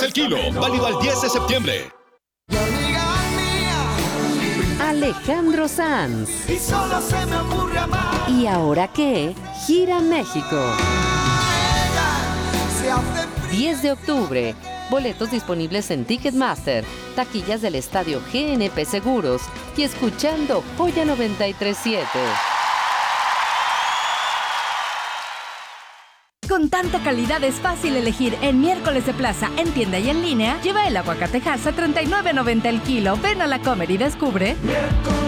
el kilo, válido al 10 de septiembre. Alejandro Sanz. Y solo se me ocurre amar. ¿Y ahora qué? Gira México. 10 de octubre. Boletos disponibles en Ticketmaster, taquillas del estadio GNP Seguros y escuchando Joya 93.7. Con tanta calidad es fácil elegir en Miércoles de Plaza, en tienda y en línea. Lleva el aguacate Hass a $39.90 el kilo. Ven a La Comer y descubre. Miércoles